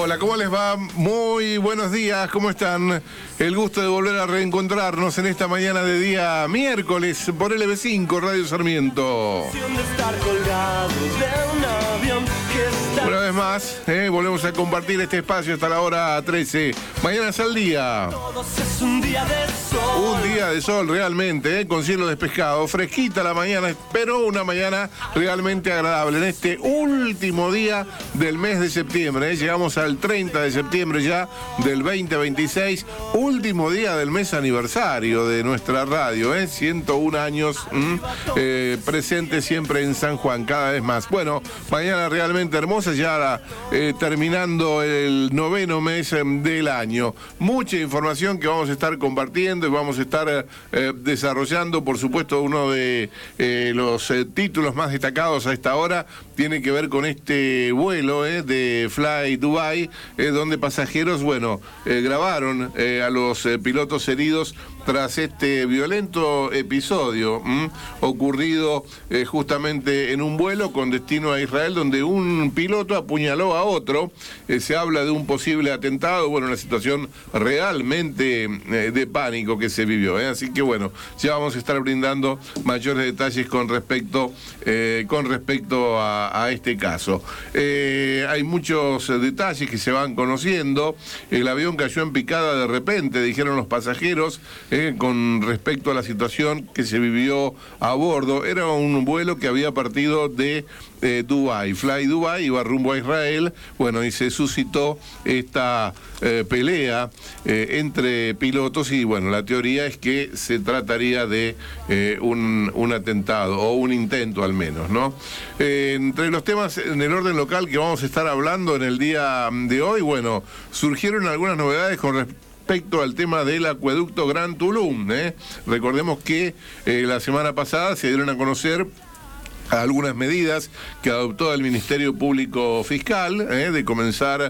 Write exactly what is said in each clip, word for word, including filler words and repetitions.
Hola, ¿cómo les va? Muy buenos días, ¿cómo están? El gusto de volver a reencontrarnos en esta mañana de día miércoles por L B cinco Radio Sarmiento. Una vez más, eh, volvemos a compartir este espacio hasta la hora trece. Mañanas al día. Un día de sol realmente, eh, con cielo despejado, fresquita la mañana, pero una mañana realmente agradable en este último día del mes de septiembre. Eh. Llegamos al treinta de septiembre ya del veinte veintiséis, último día del mes aniversario de nuestra radio, eh, ciento uno años mm, eh, presente siempre en San Juan, cada vez más. Bueno, mañana realmente hermosa, ya eh, terminando el noveno mes eh, del año. Mucha información que vamos a estar compartiendo y vamos a estar eh, desarrollando. Por supuesto, uno de eh, los eh, títulos más destacados a esta hora tiene que ver con este vuelo eh, de Fly Dubai, eh, donde pasajeros, bueno, eh, grabaron eh, a los eh, pilotos heridos tras este violento episodio ¿m? ocurrido eh, justamente en un vuelo con destino a Israel, donde un piloto apuñaló a otro. Eh, se habla de un posible atentado, bueno, una situación realmente eh, de pánico que se vivió. ¿eh? Así que bueno, ya vamos a estar brindando mayores detalles con respecto, eh, con respecto a, a este caso. Eh, hay muchos detalles que se van conociendo. El avión cayó en picada de repente, dijeron los pasajeros, eh, con respecto a la situación que se vivió a bordo. Era un vuelo que había partido de eh, Dubái, Fly Dubai, iba rumbo a Israel, bueno, y se suscitó esta eh, pelea eh, entre pilotos y bueno, la teoría es que se trataría de eh, un, un atentado o un intento al menos, ¿no? Eh, entre los temas en el orden local que vamos a estar hablando en el día de hoy, bueno, surgieron algunas novedades con respecto respecto al tema del acueducto Gran Tulum. ¿eh? Recordemos que eh, la semana pasada se dieron a conocer algunas medidas que adoptó el Ministerio Público Fiscal, eh, de comenzar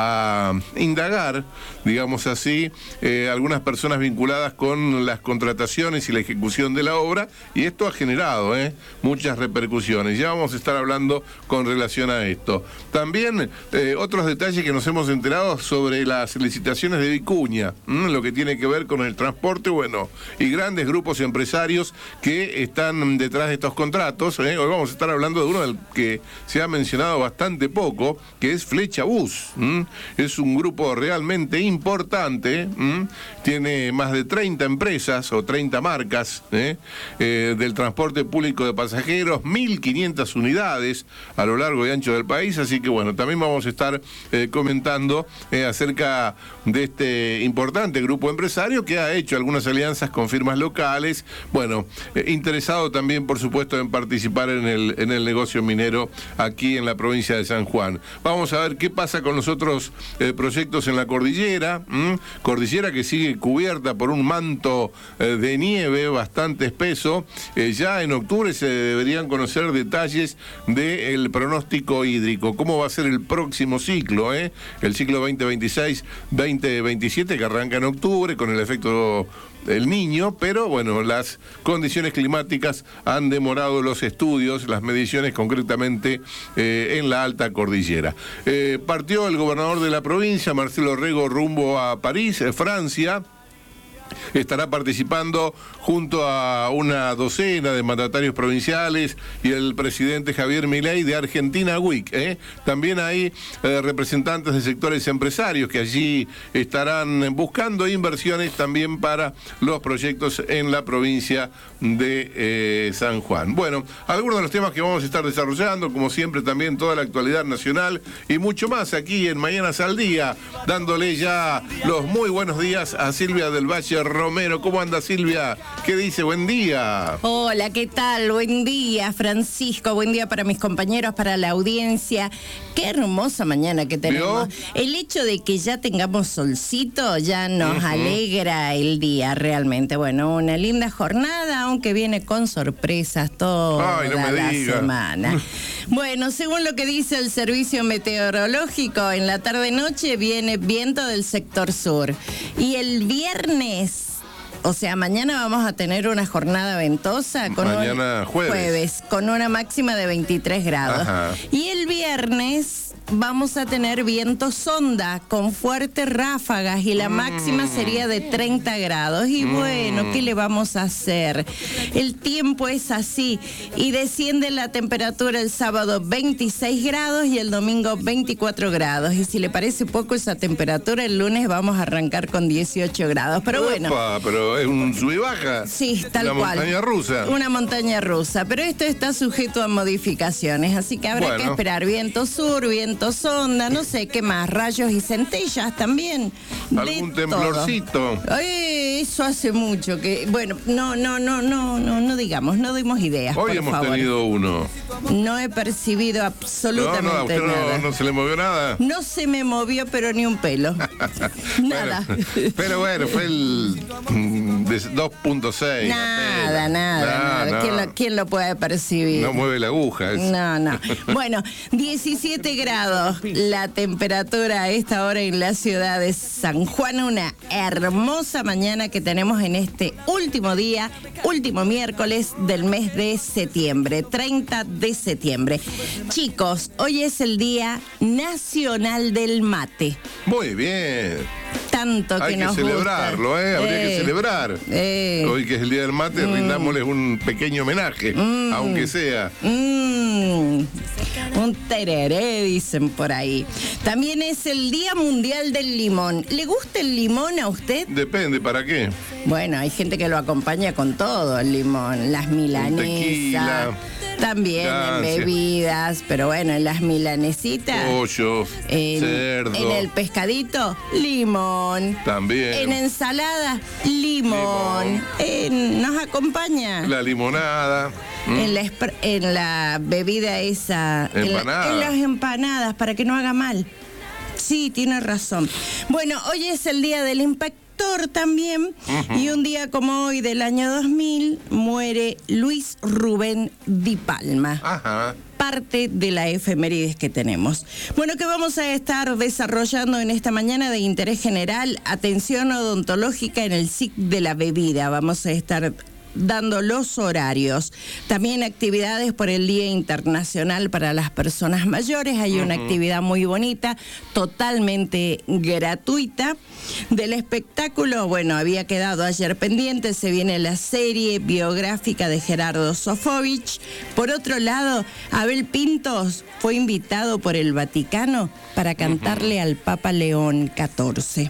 a indagar, digamos así, eh, algunas personas vinculadas con las contrataciones y la ejecución de la obra, y esto ha generado eh, muchas repercusiones. Ya vamos a estar hablando con relación a esto. También eh, otros detalles que nos hemos enterado sobre las licitaciones de Vicuña, ¿m? lo que tiene que ver con el transporte, bueno, y grandes grupos empresarios que están detrás de estos contratos. Eh, Hoy vamos a estar hablando de uno del que se ha mencionado bastante poco, que es Flecha Bus. ¿m? Es un grupo realmente importante, ¿m? Tiene más de treinta empresas o treinta marcas ¿eh? Eh, del transporte público de pasajeros, mil quinientas unidades a lo largo y ancho del país, así que bueno, también vamos a estar eh, comentando eh, acerca de este importante grupo empresario que ha hecho algunas alianzas con firmas locales, bueno, eh, interesado también por supuesto en participar en el, en el negocio minero aquí en la provincia de San Juan. Vamos a ver qué pasa con los otros eh, proyectos en la cordillera, ¿m? Cordillera que sigue cubierta por un manto eh, de nieve bastante espeso. Eh, ya en octubre se deberían conocer detalles del pronóstico hídrico, cómo va a ser el próximo ciclo, ¿eh? el ciclo veinte veintiséis veinte veintisiete que arranca en octubre con el efecto El Niño, pero bueno, las condiciones climáticas han demorado los estudios, las mediciones concretamente eh, en la alta cordillera. Eh, partió el gobernador de la provincia, Marcelo Rego, rumbo a París, eh, Francia. Estará participando junto a una docena de mandatarios provinciales y el presidente Javier Milei de Argentina Week. ¿eh? También hay eh, representantes de sectores empresarios que allí estarán buscando inversiones también para los proyectos en la provincia de eh, San Juan. Bueno, algunos de los temas que vamos a estar desarrollando, como siempre también toda la actualidad nacional y mucho más aquí en Mañanas al Día, dándole ya los muy buenos días a Silvia del Valle Romero. ¿Cómo anda, Silvia? ¿Qué dice? Buen día. Hola, ¿qué tal? Buen día, Francisco. Buen día para mis compañeros, para la audiencia. Qué hermosa mañana que tenemos. ¿Vio? El hecho de que ya tengamos solcito ya nos uh-huh. alegra el día, realmente. Bueno, una linda jornada, aunque viene con sorpresas toda Ay, no me la diga. semana. Bueno, según lo que dice el Servicio Meteorológico, en la tarde-noche viene viento del sector sur. Y el viernes, o sea, mañana vamos a tener una jornada ventosa. Con mañana un, jueves. Jueves, con una máxima de veintitrés grados. Ajá. Y el viernes vamos a tener viento sonda con fuertes ráfagas y la mm. máxima sería de treinta grados. Y mm. bueno, ¿qué le vamos a hacer? El tiempo es así y desciende la temperatura el sábado veintiséis grados y el domingo veinticuatro grados. Y si le parece poco esa temperatura, el lunes vamos a arrancar con dieciocho grados. Pero bueno. Opa, pero es un sub y baja. Sí, tal Una cual. Una montaña rusa. Una montaña rusa. Pero esto está sujeto a modificaciones, así que habrá bueno. que esperar viento sur, viento sonda, no sé qué más, rayos y centellas también. ¿Algún temblorcito? Ay, eso hace mucho que, bueno, no, no, no, no, no, no digamos, no dimos ideas. Hoy por hemos favor. tenido uno. No he percibido absolutamente no, no, ¿a usted nada. No, no se le movió nada. No se me movió, pero ni un pelo. Nada. Bueno, pero bueno, fue el dos punto seis. Nada, nada, nada. No, ¿Quién, no. lo, ¿Quién lo puede percibir? No mueve la aguja. Eso. No, no. Bueno, diecisiete grados la temperatura a esta hora en la ciudad de San Juan. Una hermosa mañana que tenemos en este último día, último miércoles del mes de septiembre, treinta de septiembre. Chicos, hoy es el Día Nacional del Mate. Muy bien. Tanto que Hay que nos celebrarlo, gusta. ¿eh? Habría eh, que celebrar. Eh, Hoy que es el Día del Mate, mm. rindámosles un pequeño homenaje, mm. aunque sea. Mm. Un tereré, dicen por ahí. También es el Día Mundial del Limón. ¿Le gusta el limón a usted? Depende, ¿para qué? Bueno, hay gente que lo acompaña con todo el limón. Las milanesas. También en bebidas, pero bueno, en las milanesitas. Pollo, en, cerdo. En el pescadito, limón. También. En ensalada, limón. limón. En, nos acompaña. La limonada. ¿Mm? En, la, en la bebida esa. Empanada. En, la, en las empanadas, para que no haga mal. Sí, tiene razón. Bueno, hoy es el día del impacto también, uh-huh. y un día como hoy del año dos mil muere Luis Rubén Di Palma. Ajá. Parte de la efemérides que tenemos. Bueno, que vamos a estar desarrollando en esta mañana de interés general, atención odontológica en el S I C de la bebida. Vamos a estar dando los horarios. También actividades por el Día Internacional para las Personas Mayores. Hay uh-huh. una actividad muy bonita, totalmente gratuita. Del espectáculo, bueno, había quedado ayer pendiente, se viene la serie biográfica de Gerardo Sofovich. Por otro lado, Abel Pintos fue invitado por el Vaticano para cantarle uh-huh. al Papa León catorce.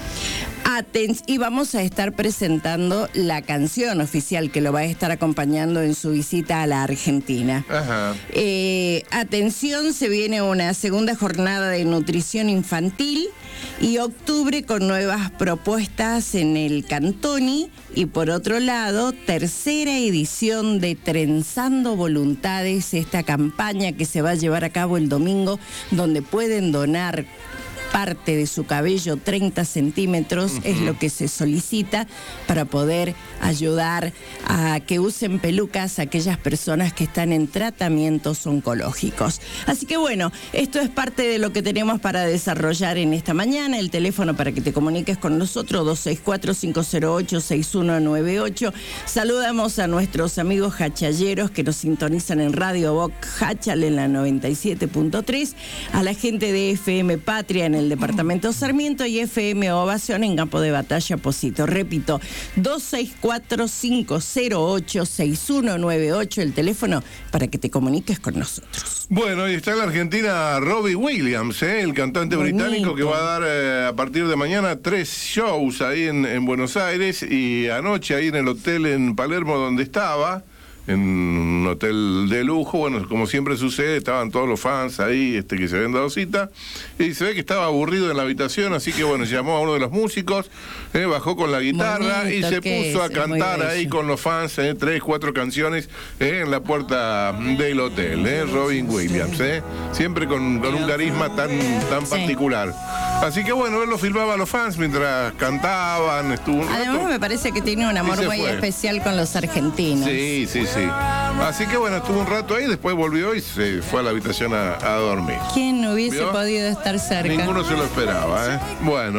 Aten- y vamos a estar presentando la canción oficial que lo va a estar acompañando en su visita a la Argentina. Ajá. Eh, atención, se viene una segunda jornada de nutrición infantil y octubre con nuevas propuestas en el Cantoni. Y por otro lado, tercera edición de Trenzando Voluntades, esta campaña que se va a llevar a cabo el domingo, donde pueden donar parte de su cabello, treinta centímetros, uh-huh. es lo que se solicita para poder ayudar a que usen pelucas a aquellas personas que están en tratamientos oncológicos. Así que bueno, esto es parte de lo que tenemos para desarrollar en esta mañana. El teléfono para que te comuniques con nosotros, dos seis cuatro, cinco cero ocho, seis uno nueve ocho. Saludamos a nuestros amigos hachalleros que nos sintonizan en Radio Boc Hachal en la noventa y siete punto tres, a la gente de F M Patria en el departamento Sarmiento y F M Ovación en Campo de Batalla Posito. Repito, dos seis cuatro, cinco cero ocho, seis uno nueve ocho, el teléfono para que te comuniques con nosotros. Bueno, y está en la Argentina Robbie Williams, ¿eh? el cantante Bonito. británico que va a dar eh, a partir de mañana tres shows ahí en, en Buenos Aires, y anoche ahí en el hotel en Palermo donde estaba, en un hotel de lujo, bueno, como siempre sucede, estaban todos los fans ahí este, que se habían dado cita, y se ve que estaba aburrido en la habitación, así que bueno, llamó a uno de los músicos, eh, bajó con la guitarra bonito, y se puso a cantar ahí con los fans, eh, tres, cuatro canciones eh, en la puerta del hotel, eh, Robin Williams, eh, siempre con, con un carisma tan, tan particular. Así que bueno, él lo filmaba a los fans mientras cantaban, estuvo un rato. Además me parece que tiene un amor muy fue. especial con los argentinos. Sí, sí, sí. Así que bueno, estuvo un rato ahí, después volvió y se fue a la habitación a, a dormir. ¿Quién hubiese ¿Vio? podido estar cerca? Ninguno se lo esperaba, ¿eh? Bueno.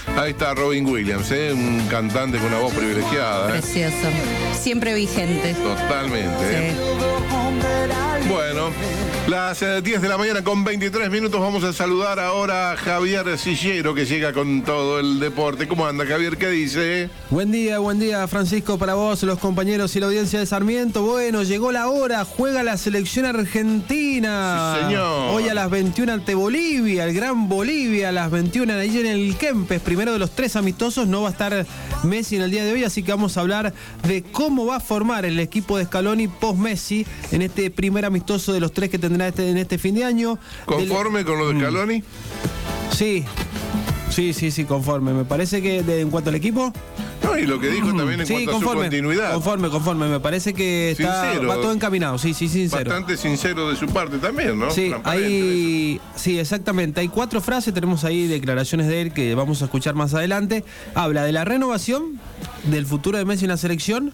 Ahí está Robin Williams, ¿eh? Un cantante con una voz privilegiada. ¿eh? Precioso. Siempre vigente. Totalmente. Sí. ¿eh? Bueno, las eh, diez de la mañana con veintitrés minutos. Vamos a saludar ahora a Javier Sillero, que llega con todo el deporte. ¿Cómo anda, Javier? ¿Qué dice? Buen día, buen día, Francisco, para vos, los compañeros y la audiencia de Sarmiento. Bueno, llegó la hora, juega la selección argentina. Sí, señor. Hoy a las veintiuna ante Bolivia, el gran Bolivia, a las veintiuna allí en el Kempes. Primero de los tres amistosos, no va a estar Messi en el día de hoy, así que vamos a hablar de cómo va a formar el equipo de Scaloni post-Messi en este primer amistoso de los tres que tendrá este, en este fin de año. ¿Conforme Del... con lo de Scaloni? Sí, sí, sí, sí, conforme. Me parece que de, en cuanto al equipo... No, y lo que dijo también en sí, cuanto conforme, a su continuidad. Conforme, conforme. Me parece que está, Sincero. va todo encaminado. Sí, sí, sincero. Bastante sincero de su parte también, ¿no? Sí, hay, sí, exactamente. Hay cuatro frases, tenemos ahí declaraciones de él que vamos a escuchar más adelante. Habla de la renovación, del futuro de Messi en la selección,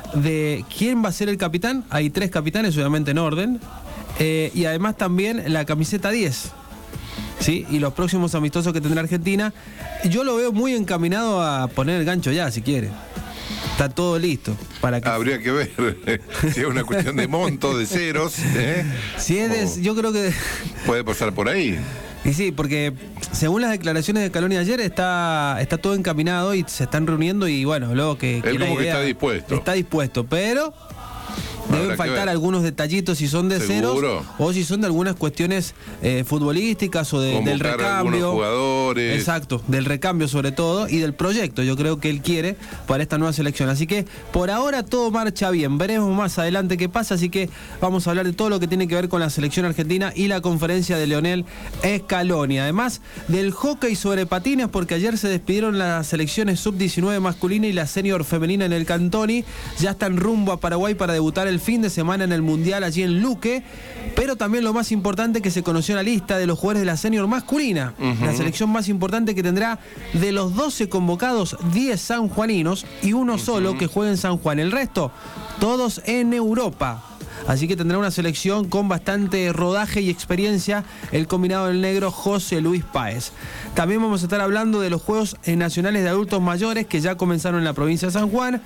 de quién va a ser el capitán. Hay tres capitanes, obviamente en orden. Eh, y además también la camiseta diez. Sí, y los próximos amistosos que tendrá Argentina, yo lo veo muy encaminado a poner el gancho ya, si quiere. Está todo listo. Para que... Habría que ver si es una cuestión de monto, de ceros. ¿eh? Si es de, yo creo que... Puede pasar por ahí. Y sí, porque según las declaraciones de Scaloni ayer está, está todo encaminado y se están reuniendo y bueno, luego que... Él que como la que idea está dispuesto. Está dispuesto, pero... Deben faltar algunos detallitos si son de ¿Seguro? ceros o si son de algunas cuestiones eh, futbolísticas o de, del recambio. Jugadores. Exacto, del recambio sobre todo y del proyecto, yo creo que él quiere para esta nueva selección. Así que por ahora todo marcha bien. Veremos más adelante qué pasa, así que vamos a hablar de todo lo que tiene que ver con la selección argentina y la conferencia de Lionel Scaloni. Además del hockey sobre patines, porque ayer se despidieron las selecciones sub diecinueve masculina y la senior femenina en el Cantoni. Ya están rumbo a Paraguay para debutar el fin de semana en el Mundial allí en Luque, pero también lo más importante que se conoció la lista de los jugadores de la senior masculina, uh-huh. La selección más importante que tendrá de los doce convocados, diez sanjuaninos y uno uh-huh. solo que juega en San Juan, el resto todos en Europa. Así que tendrá una selección con bastante rodaje y experiencia el combinado del negro José Luis Páez. También vamos a estar hablando de los Juegos Nacionales de Adultos Mayores que ya comenzaron en la provincia de San Juan.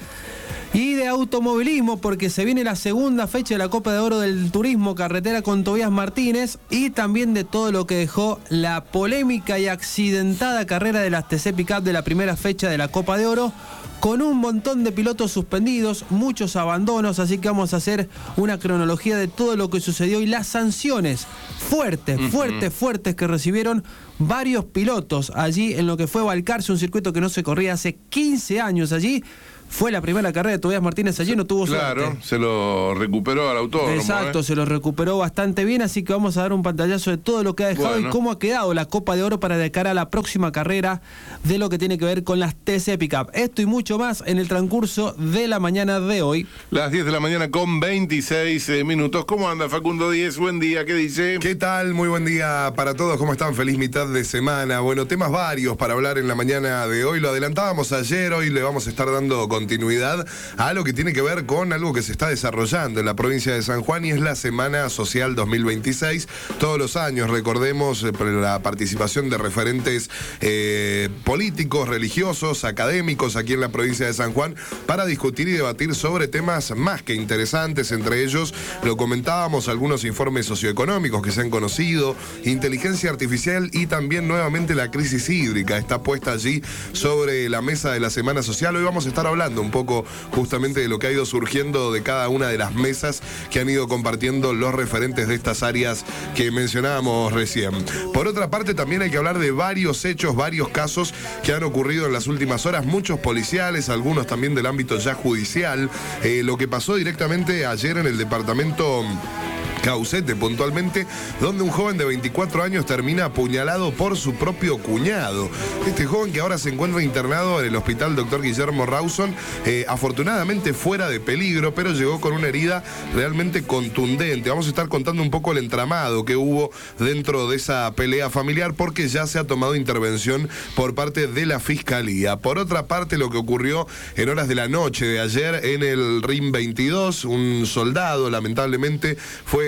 Y de automovilismo, porque se viene la segunda fecha de la Copa de Oro del Turismo Carretera con Tobías Martínez, y también de todo lo que dejó la polémica y accidentada carrera de las T C Pickup de la primera fecha de la Copa de Oro, con un montón de pilotos suspendidos, muchos abandonos, así que vamos a hacer una cronología de todo lo que sucedió y las sanciones fuertes, uh-huh. fuertes, fuertes que recibieron varios pilotos allí en lo que fue Balcarce, un circuito que no se corría hace quince años allí. Fue la primera carrera de Tobías Martínez allí, no tuvo suerte. Claro, se lo recuperó al autódromo. Exacto, ¿eh? se lo recuperó bastante bien, así que vamos a dar un pantallazo de todo lo que ha dejado bueno. y cómo ha quedado la Copa de Oro para de cara a la próxima carrera de lo que tiene que ver con las T C Pickup. Esto y mucho más en el transcurso de la mañana de hoy. Las diez de la mañana con veintiséis minutos. ¿Cómo anda Facundo Díez? Buen día, ¿qué dice? ¿Qué tal? Muy buen día para todos. ¿Cómo están? Feliz mitad de semana. Bueno, temas varios para hablar en la mañana de hoy. Lo adelantábamos ayer, hoy le vamos a estar dando continuidad a lo que tiene que ver con algo que se está desarrollando en la provincia de San Juan y es la Semana Social dos mil veintiséis. Todos los años, recordemos, eh, la participación de referentes eh, políticos, religiosos, académicos aquí en la provincia de San Juan para discutir y debatir sobre temas más que interesantes. Entre ellos, lo comentábamos, algunos informes socioeconómicos que se han conocido, inteligencia artificial y también nuevamente la crisis hídrica está puesta allí sobre la mesa de la Semana Social. Hoy vamos a estar hablando un poco justamente de lo que ha ido surgiendo de cada una de las mesas que han ido compartiendo los referentes de estas áreas que mencionábamos recién. Por otra parte, también hay que hablar de varios hechos, varios casos que han ocurrido en las últimas horas, muchos policiales, algunos también del ámbito ya judicial. Eh, lo que pasó directamente ayer en el departamento Caucete, puntualmente, donde un joven de veinticuatro años termina apuñalado por su propio cuñado. Este joven, que ahora se encuentra internado en el hospital doctor Guillermo Rawson, eh, afortunadamente fuera de peligro, pero llegó con una herida realmente contundente. Vamos a estar contando un poco el entramado que hubo dentro de esa pelea familiar, porque ya se ha tomado intervención por parte de la Fiscalía. Por otra parte, lo que ocurrió en horas de la noche de ayer en el R I M veintidós, un soldado lamentablemente fue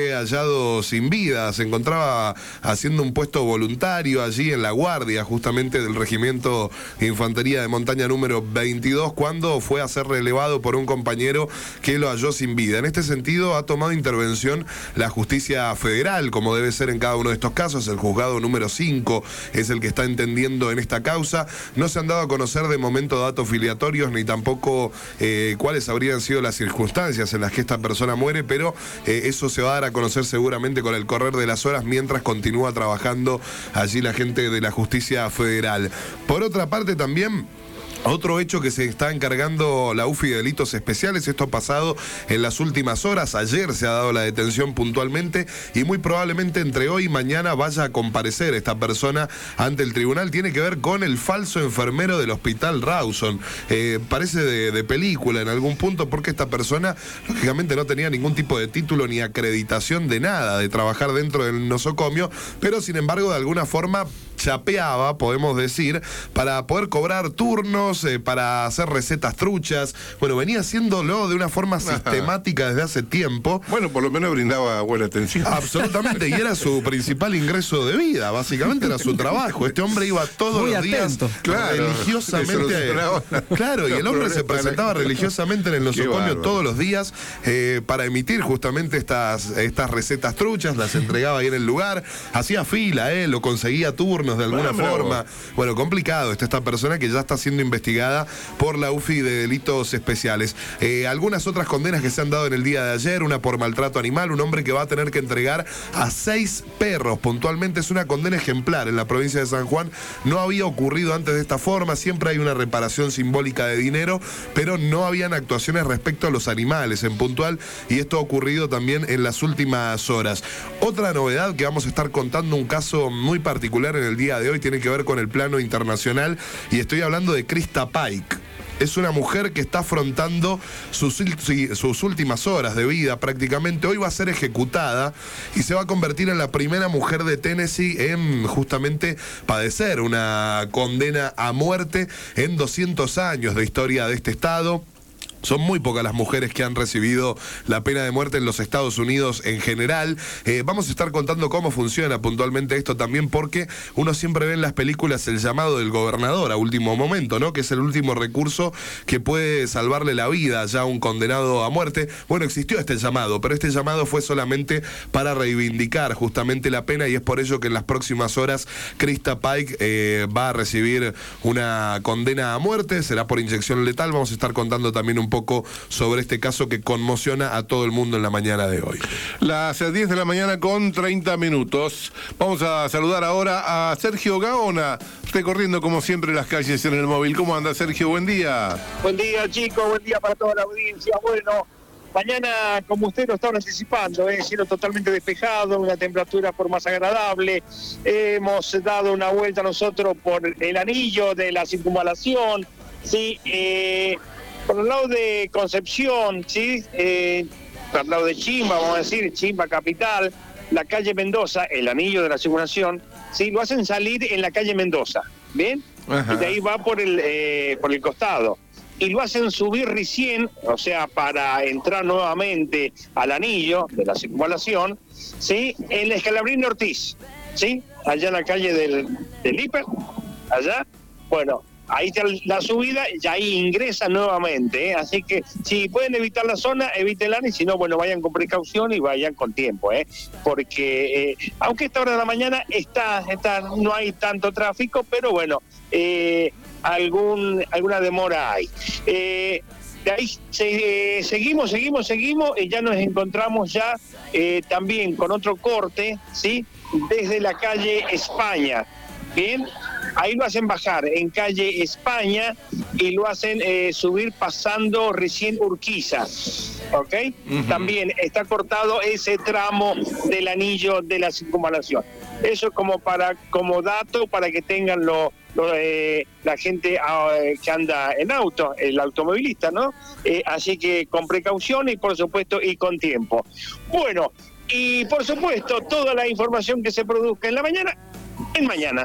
fue hallado sin vida. Se encontraba haciendo un puesto voluntario allí en la guardia justamente del Regimiento de Infantería de Montaña número veintidós cuando fue a ser relevado por un compañero que lo halló sin vida. En este sentido ha tomado intervención la justicia federal, como debe ser en cada uno de estos casos. El juzgado número cinco es el que está entendiendo en esta causa. No se han dado a conocer de momento datos filiatorios ni tampoco eh, cuáles habrían sido las circunstancias en las que esta persona muere, pero eh, eso se va a dar a conocer seguramente con el correr de las horas mientras continúa trabajando allí la gente de la justicia federal. Por otra parte también, otro hecho que se está encargando la U F I de Delitos Especiales, esto ha pasado en las últimas horas, ayer se ha dado la detención puntualmente y muy probablemente entre hoy y mañana vaya a comparecer esta persona ante el tribunal. Tiene que ver con el falso enfermero del Hospital Rawson. Eh, parece de, de película en algún punto porque esta persona lógicamente no tenía ningún tipo de título ni acreditación de nada de trabajar dentro del nosocomio, pero sin embargo de alguna forma chapeaba, podemos decir, para poder cobrar turnos, eh, para hacer recetas truchas. Bueno, venía haciéndolo de una forma sistemática desde hace tiempo. Bueno, por lo menos brindaba buena atención. Absolutamente, y era su principal ingreso de vida, básicamente era su trabajo. Este hombre iba todos Muy los atento. días Claro, religiosamente. Claro, y el hombre se presentaba religiosamente en el nosocomio todos los días eh, para emitir justamente estas, estas recetas truchas, las entregaba ahí en el lugar, hacía fila, eh, lo conseguía turnos de alguna bueno, forma. Bueno, complicado. Está esta persona que ya está siendo investigada por la U F I de Delitos Especiales. Eh, algunas otras condenas que se han dado en el día de ayer, una por maltrato animal, un hombre que va a tener que entregar a seis perros. Puntualmente es una condena ejemplar en la provincia de San Juan. No había ocurrido antes de esta forma, siempre hay una reparación simbólica de dinero, pero no habían actuaciones respecto a los animales en puntual, y esto ha ocurrido también en las últimas horas. Otra novedad que vamos a estar contando, un caso muy particular en el día de hoy, tiene que ver con el plano internacional y estoy hablando de Krista Pike. Es una mujer que está afrontando sus, sus últimas horas de vida prácticamente. Hoy va a ser ejecutada y se va a convertir en la primera mujer de Tennessee en justamente padecer una condena a muerte en doscientos años de historia de este estado. Son muy pocas las mujeres que han recibido la pena de muerte en los Estados Unidos en general. Eh, vamos a estar contando cómo funciona puntualmente esto también, porque uno siempre ve en las películas el llamado del gobernador a último momento, ¿no? Que es el último recurso que puede salvarle la vida ya a un condenado a muerte. Bueno, existió este llamado, pero este llamado fue solamente para reivindicar justamente la pena, y es por ello que en las próximas horas Krista Pike eh, va a recibir una condena a muerte. Será por inyección letal. Vamos a estar contando también un un poco sobre este caso que conmociona a todo el mundo en la mañana de hoy. Las diez de la mañana con treinta minutos. Vamos a saludar ahora a Sergio Gaona, recorriendo como siempre las calles en el móvil. ¿Cómo anda, Sergio? Buen día. Buen día, chicos. Buen día para toda la audiencia. Bueno, mañana, como usted lo estaba anticipando, ¿eh? Cielo totalmente despejado, una temperatura por más agradable. Hemos dado una vuelta nosotros por el anillo de la circunvalación, ¿sí? Eh... Por el lado de Concepción, ¿sí? Eh, por el lado de Chimba, vamos a decir, Chimba capital, la calle Mendoza, el anillo de la circulación, ¿sí? Lo hacen salir en la calle Mendoza, ¿bien? Ajá. Y de ahí va por el, eh, por el costado. Y lo hacen subir recién, o sea, para entrar nuevamente al anillo de la circunvalación, ¿sí? En la Escalabrini Ortiz, ¿sí? Allá en la calle del, del Hiper, allá, bueno. Ahí está la subida y ahí ingresa nuevamente, ¿eh? Así que si pueden evitar la zona, evítenla, y si no, bueno, vayan con precaución y vayan con tiempo, ¿eh? Porque, eh, aunque esta hora de la mañana está, está, no hay tanto tráfico, pero bueno, eh, algún, alguna demora hay. Eh, de ahí se, eh, seguimos, seguimos, seguimos, y ya nos encontramos ya eh, también con otro corte, ¿sí? Desde la calle España, ¿bien? Ahí lo hacen bajar en calle España y lo hacen eh, subir pasando recién Urquiza, ¿ok? Uh-huh. También está cortado ese tramo del anillo de la circunvalación. Eso como para como dato para que tengan lo, lo eh, la gente eh, que anda en auto, el automovilista, ¿no? Eh, así que con precaución y por supuesto y con tiempo. Bueno, y por supuesto toda la información que se produzca en la mañana, en Mañanas.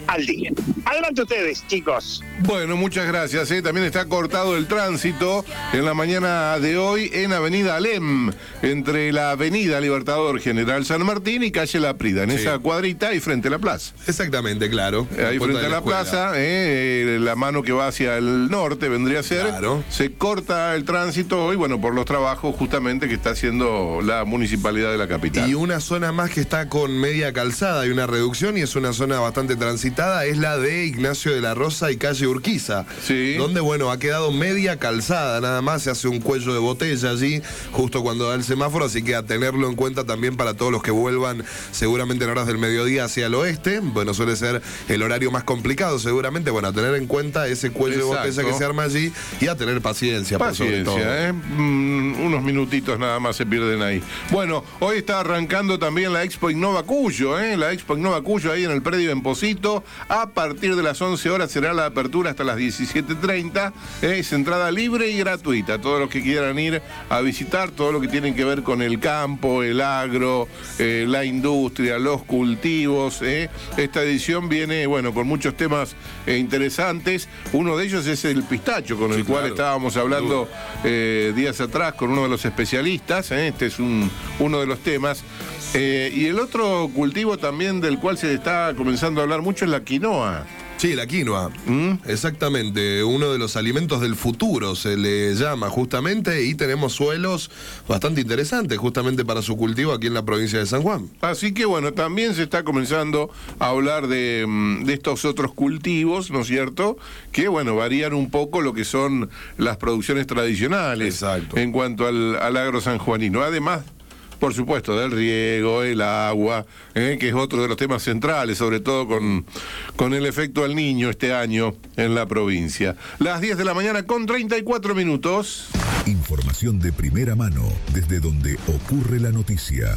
al día. Adelante ustedes, chicos. Bueno, muchas gracias. ¿eh? También está cortado el tránsito en la mañana de hoy en Avenida Alem, entre la Avenida Libertador General San Martín y calle La Prida, en sí. esa cuadrita y frente a la plaza. Exactamente, claro. Ahí frente a la, la plaza, eh, la mano que va hacia el norte vendría a ser. Claro. Se corta el tránsito hoy, bueno, por los trabajos justamente que está haciendo la municipalidad de la capital. Y una zona más que está con media calzada y una reducción, y es una zona bastante transitada, es la de Ignacio de la Rosa y calle Urquiza, sí. donde, bueno, ha quedado media calzada nada más, se hace un cuello de botella allí, justo cuando da el semáforo, así que a tenerlo en cuenta también para todos los que vuelvan seguramente en horas del mediodía hacia el oeste. Bueno, suele ser el horario más complicado seguramente, bueno, a tener en cuenta ese cuello Exacto. de botella que se arma allí y a tener paciencia. Paciencia, por sobre todo. ¿eh? Mm, unos minutitos nada más se pierden ahí. Bueno, hoy está arrancando también la Expo Innova Cuyo, ¿eh? La Expo Innova Cuyo ahí en el predio en Posito. A partir de las once horas será la apertura hasta las diecisiete treinta. ¿eh? Es entrada libre y gratuita. Todos los que quieran ir a visitar, todo lo que tienen que ver con el campo, el agro, eh, la industria, los cultivos. ¿eh? Esta edición viene, bueno, con muchos temas eh, interesantes. Uno de ellos es el pistacho, con el Sí, cual claro. estábamos hablando eh, días atrás con uno de los especialistas. ¿eh? Este es un, uno de los temas. Eh, y el otro cultivo también del cual se está comenzando a hablar mucho es la quinoa. Sí, la quinoa. ¿Mm? Exactamente, uno de los alimentos del futuro se le llama justamente, y tenemos suelos bastante interesantes justamente para su cultivo aquí en la provincia de San Juan. Así que bueno, también se está comenzando a hablar de, de estos otros cultivos, ¿no es cierto? Que bueno, varían un poco lo que son las producciones tradicionales. Exacto. En cuanto al, al agro sanjuanino. Además, por supuesto, del riego, el agua, eh, que es otro de los temas centrales, sobre todo con, con el efecto al niño este año en la provincia. Las diez de la mañana con treinta y cuatro minutos. Información de primera mano desde donde ocurre la noticia.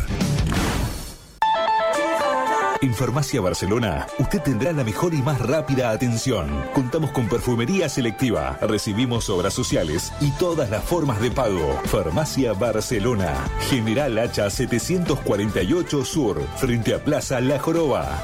En Farmacia Barcelona, usted tendrá la mejor y más rápida atención. Contamos con perfumería selectiva, recibimos obras sociales y todas las formas de pago. Farmacia Barcelona, General Hacha setecientos cuarenta y ocho Sur, frente a Plaza La Joroba.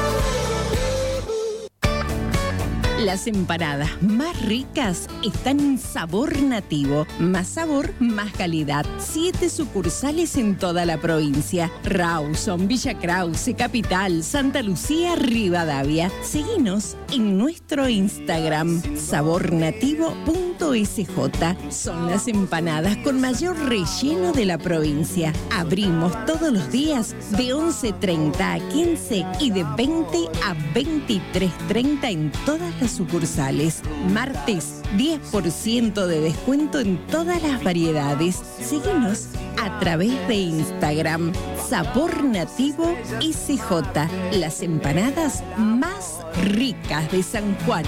Las empanadas más ricas están en Sabor Nativo. Más sabor, más calidad. Siete sucursales en toda la provincia. Rawson, Villa Krause, Capital, Santa Lucía, Rivadavia. Seguinos en nuestro Instagram, sabor nativo punto s j. Son las empanadas con mayor relleno de la provincia. Abrimos todos los días de once treinta a quince y de veinte a veintitrés treinta en todas las sucursales. Martes, diez por ciento de descuento en todas las variedades. Síguenos a través de Instagram, Sabor Nativo S J. Las empanadas más ricas de San Juan.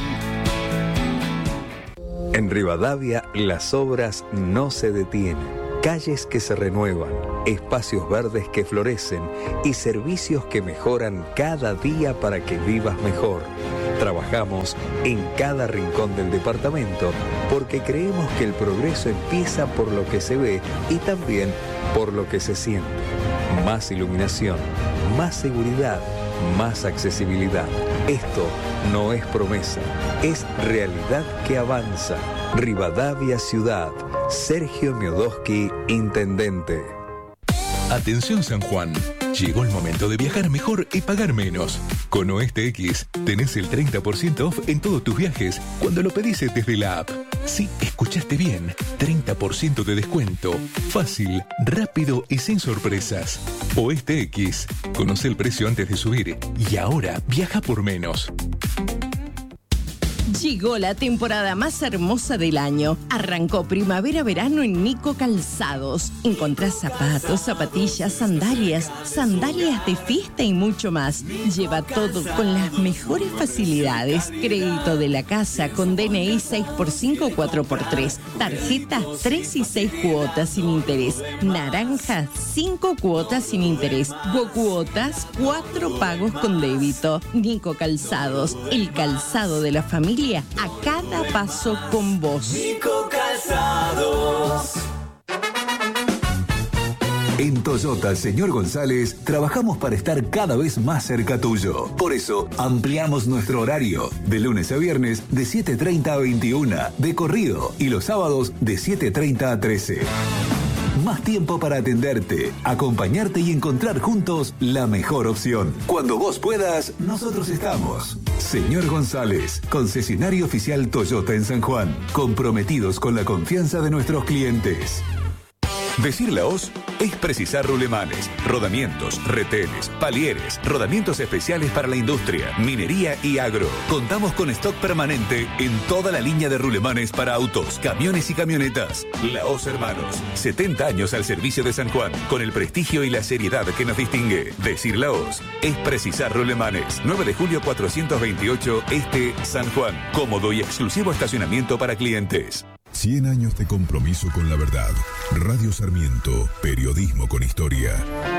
En Rivadavia, las obras no se detienen. Calles que se renuevan, espacios verdes que florecen y servicios que mejoran cada día para que vivas mejor. Trabajamos en cada rincón del departamento porque creemos que el progreso empieza por lo que se ve y también por lo que se siente. Más iluminación, más seguridad, más accesibilidad. Esto no es promesa, es realidad que avanza. Rivadavia Ciudad. Sergio Miodoski, Intendente. Atención San Juan, llegó el momento de viajar mejor y pagar menos. Con Oeste X tenés el treinta por ciento off en todos tus viajes cuando lo pedís desde la app. Sí, escuchaste bien, treinta por ciento de descuento. Fácil, rápido y sin sorpresas. Oeste X, conoce el precio antes de subir y ahora viaja por menos. Llegó la temporada más hermosa del año. Arrancó primavera-verano en Nico Calzados. Encontrás zapatos, zapatillas, sandalias, sandalias de fiesta y mucho más. Lleva todo con las mejores facilidades. Crédito de la casa con D N I seis por cinco, cuatro por tres. Tarjetas tres y seis cuotas sin interés. Naranja, cinco cuotas sin interés. Go-cuotas, cuatro pagos con débito. Nico Calzados, el calzado de la familia a cada paso con vos. Nico Calzados. En Toyota Señor González trabajamos para estar cada vez más cerca tuyo. Por eso ampliamos nuestro horario de lunes a viernes de siete treinta a veintiuna de corrido y los sábados de siete treinta a trece. Más tiempo para atenderte, acompañarte y encontrar juntos la mejor opción. Cuando vos puedas, nosotros estamos. Señor González, concesionario oficial Toyota en San Juan, comprometidos con la confianza de nuestros clientes. Decir la hoz es precisar rulemanes, rodamientos, retenes, palieres, rodamientos especiales para la industria, minería y agro. Contamos con stock permanente en toda la línea de rulemanes para autos, camiones y camionetas. La Hoz Hermanos, setenta años al servicio de San Juan, con el prestigio y la seriedad que nos distingue. Decir la Hoz es precisar rulemanes. nueve de julio cuatrocientos veintiocho, Este, San Juan. Cómodo y exclusivo estacionamiento para clientes. cien años de compromiso con la verdad. Radio Sarmiento, periodismo con historia.